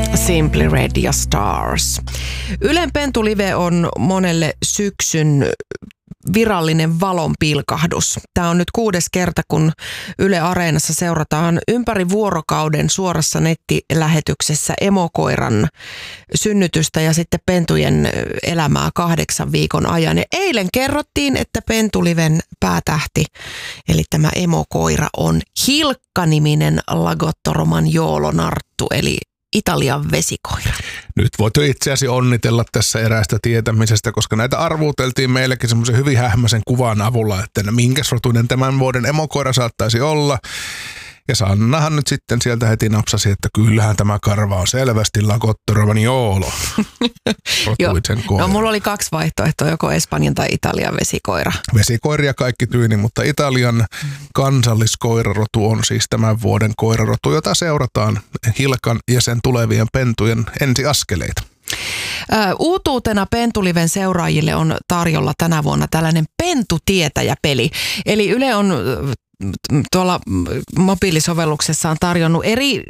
Simply Red ja Stars. Ylen Pentulive on monelle syksyn virallinen valonpilkahdus. Tämä on nyt 6. kerta, kun Yle Areenassa seurataan ympäri vuorokauden suorassa nettilähetyksessä emokoiran synnytystä ja sitten pentujen elämää 8 viikon ajan. Ja eilen kerrottiin, että Pentuliven päätähti, eli tämä emokoira, on Hilkka-niminen Lagotto Romagnolo-narttu, eli Italian vesikoira. Nyt voit jo itseäsi onnitella tässä eräästä tietämisestä, koska näitä arvuuteltiin meillekin semmoisen hyvin hähmäisen kuvan avulla, että minkäs rotuinen tämän vuoden emokoira saattaisi olla. Ja Sannahan nyt sitten sieltä heti napsasi, että kyllähän tämä karva on selvästi Lagotto Romagnolo. No mulla oli 2 vaihtoehtoa, joko Espanjan tai Italian vesikoira. Vesikoiria kaikki tyyni, mutta Italian kansalliskoirarotu on siis tämän vuoden koirarotu, jota seurataan Hilkan ja sen tulevien pentujen ensiaskeleita. Uutuutena Pentuliven seuraajille on tarjolla tänä vuonna tällainen Pentutietäjä-peli. Eli Yle on tuolla mobiilisovelluksessaan tarjonnut eri